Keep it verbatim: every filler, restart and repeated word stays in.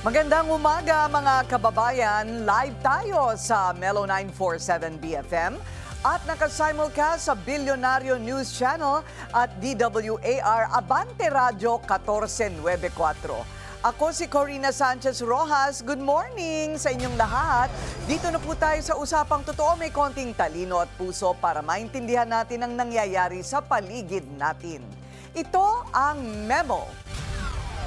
Magandang umaga mga kababayan. Live tayo sa Melo nine forty-seven B F M at nakasimulcast sa Bilyonaryo News Channel at D W A R Abante Radio fourteen ninety-four. Ako si Corina Sanchez Rojas. Good morning sa inyong lahat. Dito na po tayo sa Usapang Totoo, may konting talino at puso para maintindihan natin ang nangyayari sa paligid natin. Ito ang Memo